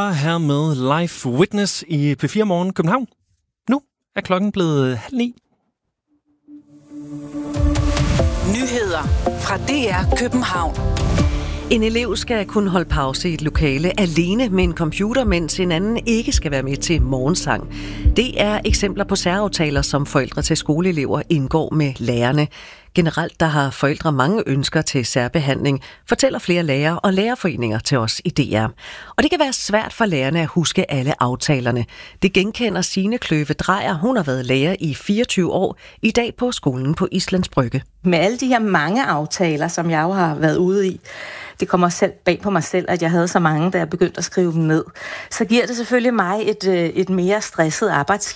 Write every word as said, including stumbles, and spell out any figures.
Bieber her med Live Witness i P fire Morgen København. Nu er klokken blevet halv ni. Nyheder fra D R København. En elev skal kunne holde pause i et lokale alene med en computer, mens en anden ikke skal være med til morgensang. Det er eksempler på særaftaler, som forældre til skoleelever indgår med lærerne. Generelt der har forældre mange ønsker til særbehandling, fortæller flere lærere og lærerforeninger til os i D R. Og det kan være svært for lærerne at huske alle aftalerne. Det genkender Signe Kløve Drejer. Hun har været lærer i fireogtyve år, i dag på skolen på Islands Brygge. Med alle de her mange aftaler, som jeg jo har været ude i, det kommer selv bag på mig selv, at jeg havde så mange, da jeg begyndte at skrive dem ned, så giver det selvfølgelig mig et, et mere stresset arbejdsskema.